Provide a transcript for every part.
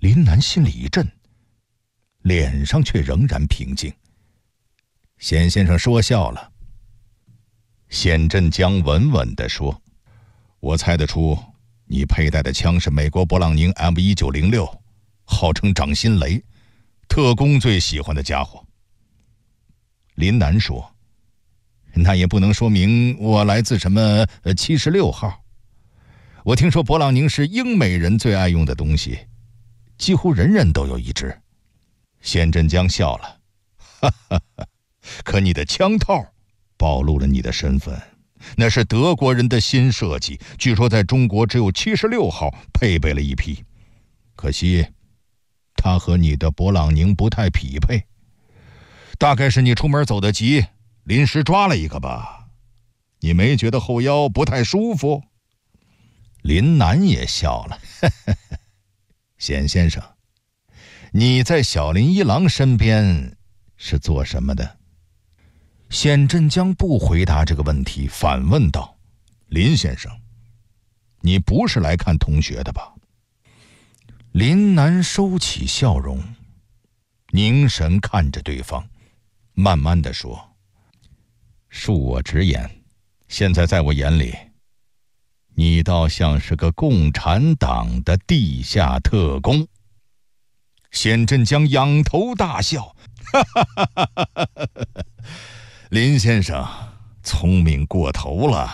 林南心里一震，脸上却仍然平静。显先生说笑了。显振江稳稳地说：“我猜得出你佩戴的枪是美国勃朗宁 M1906，号称掌心雷，特工最喜欢的家伙。”林南说：“那也不能说明我来自什么76号。我听说勃朗宁是英美人最爱用的东西，几乎人人都有一支。”显振江笑了：“哈哈哈，可你的枪套暴露了你的身份，那是德国人的新设计，据说在中国只有76号配备了一批，可惜它和你的勃朗宁不太匹配。大概是你出门走得急，临时抓了一个吧？你没觉得后腰不太舒服？”林南也笑了：“呵呵呵，显先生，你在小林一郎身边是做什么的？”显振江不回答这个问题，反问道：“林先生，你不是来看同学的吧？”林南收起笑容，凝神看着对方，慢慢地说：“恕我直言，现在在我眼里，你倒像是个共产党的地下特工。”显振江仰头大笑：“哈哈哈哈哈哈！林先生聪明过头了。”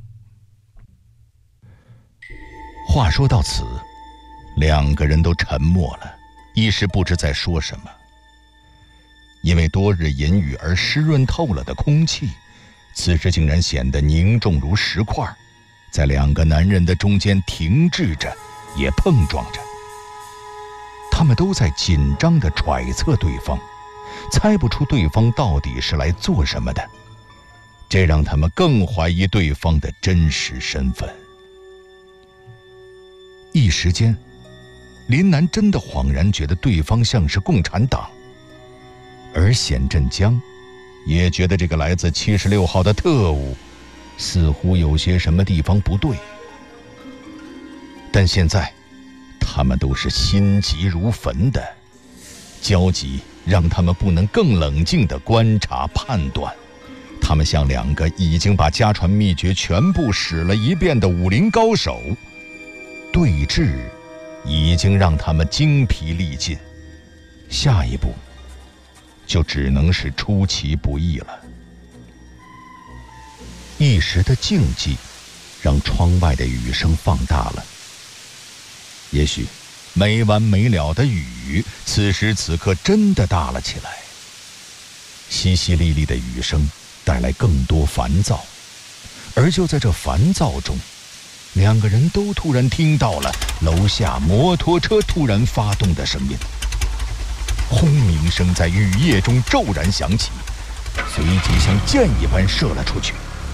话说到此，两个人都沉默了，一时不知在说什么。因为多日淫雨而湿润透了的空气，此时竟然显得凝重如石块，在两个男人的中间停滞着，也碰撞着。他们都在紧张地揣测对方，猜不出对方到底是来做什么的，这让他们更怀疑对方的真实身份。一时间，林南真的恍然觉得对方像是共产党，而显振江也觉得这个来自76号的特务似乎有些什么地方不对。但现在他们都是心急如焚的，焦急让他们不能更冷静地观察判断。他们像两个已经把家传秘诀全部使了一遍的武林高手，对峙已经让他们精疲力尽，下一步就只能是出其不意了。一时的静寂让窗外的雨声放大了，也许没完没了的雨此时此刻真的大了起来。淅淅沥沥的雨声带来更多烦躁，而就在这烦躁中，两个人都突然听到了楼下摩托车突然发动的声音，轰鸣声在雨夜中骤然响起，随即像箭一般射了出去。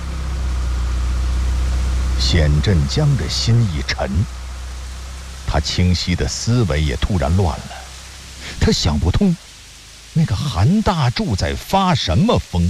显振江的心一沉，他清晰的思维也突然乱了。他想不通，那个韩大柱在发什么疯？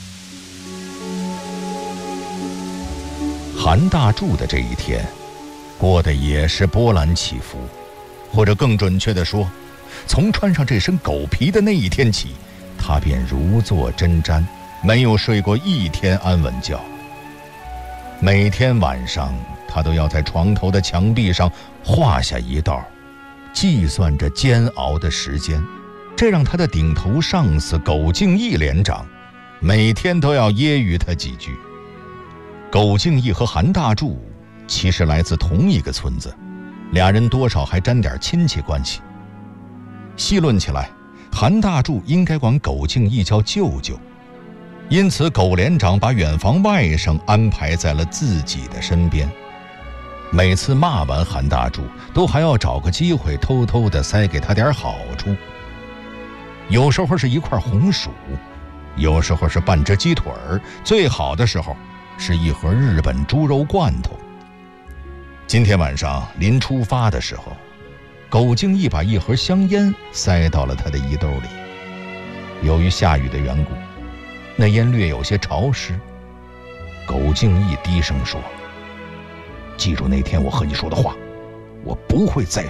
韩大柱的这一天过得也是波澜起伏，或者更准确地说，从穿上这身狗皮的那一天起，他便如坐针毡，没有睡过一天安稳觉。每天晚上他都要在床头的墙壁上画下一道，计算着煎熬的时间，这让他的顶头上司苟敬义连长每天都要揶揄他几句。苟敬义和韩大柱其实来自同一个村子，俩人多少还沾点亲戚关系。细论起来，韩大柱应该管苟敬义叫舅舅，因此苟连长把远房外甥安排在了自己的身边。每次骂完韩大柱，都还要找个机会偷偷地塞给他点好处，有时候是一块红薯，有时候是半只鸡腿儿，最好的时候是一盒日本猪肉罐头。今天晚上临出发的时候，苟敬义把一盒香烟塞到了他的衣兜里。由于下雨的缘故，那烟略有些潮湿。苟敬义低声说：“记住那天我和你说的话，我不会再